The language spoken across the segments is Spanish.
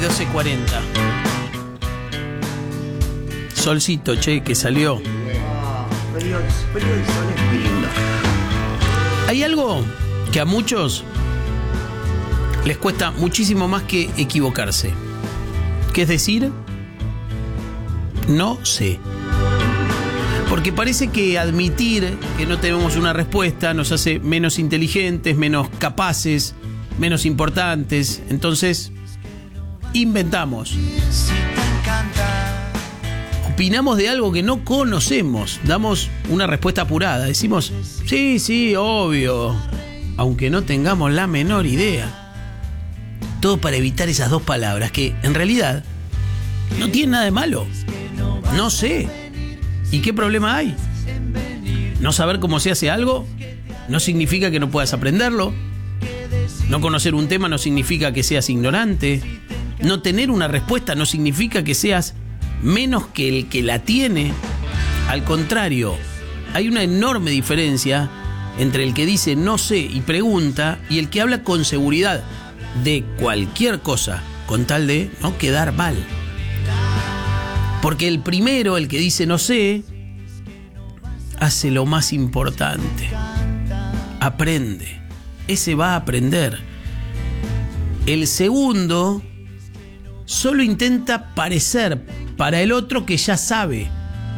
12:40. Solcito, che, que salió. Frío y sol es muy lindo. Hay algo que a muchos les cuesta muchísimo más que equivocarse, que es decir, no sé. Porque parece que admitir que no tenemos una respuesta nos hace menos inteligentes, menos capaces, menos importantes. Entonces, inventamos. Opinamos de algo que no conocemos. Damos una respuesta apurada. Decimos, sí, obvio. Aunque no tengamos la menor idea. Todo para evitar esas dos palabras que, en realidad, no tienen nada de malo. No sé. ¿Y qué problema hay? No saber cómo se hace algo no significa que no puedas aprenderlo. No conocer un tema no significa que seas ignorante. No tener una respuesta no significa que seas menos que el que la tiene. Al contrario, hay una enorme diferencia entre el que dice no sé y pregunta y el que habla con seguridad de cualquier cosa con tal de no quedar mal. Porque el primero, el que dice no sé, hace lo más importante. Aprende. Ese va a aprender. El segundo solo intenta parecer para el otro que ya sabe.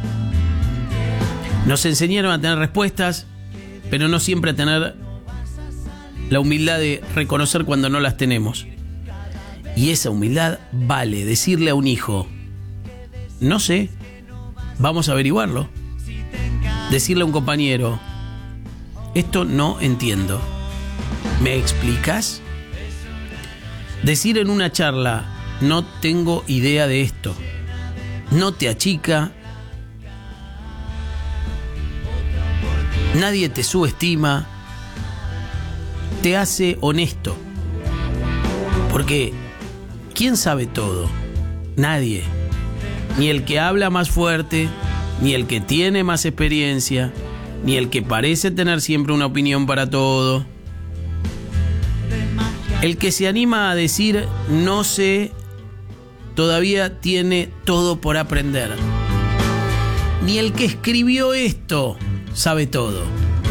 Nos enseñaron a tener respuestas, pero no siempre a tener la humildad de reconocer cuando no las tenemos. Y esa humildad vale decirle a un hijo, no sé, vamos a averiguarlo. Decirle a un compañero, esto no entiendo, ¿me explicas? Decir en una charla, no tengo idea de esto, no te achica, nadie te subestima, te hace honesto. Porque ¿quién sabe todo? Nadie. Ni el que habla más fuerte, ni el que tiene más experiencia, ni el que parece tener siempre una opinión para todo. El que se anima a decir no sé, todavía tiene todo por aprender. Ni el que escribió esto sabe todo.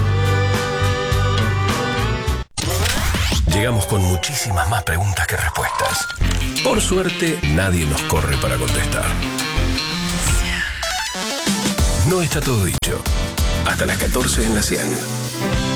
Llegamos con muchísimas más preguntas que respuestas. Por suerte, nadie nos corre para contestar. No está todo dicho. Hasta las 14 en la 100.